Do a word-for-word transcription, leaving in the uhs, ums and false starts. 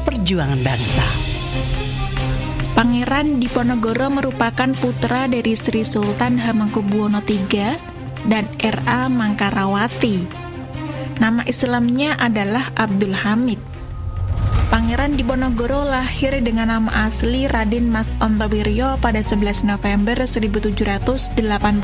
perjuangan bangsa. Pangeran Diponegoro merupakan putra dari Sri Sultan Hamengkubuwono tiga dan R A Mangkarawati. Nama Islamnya adalah Abdul Hamid. Pangeran Diponegoro lahir dengan nama asli Raden Mas Ontowiryo pada sebelas November seribu tujuh ratus delapan puluh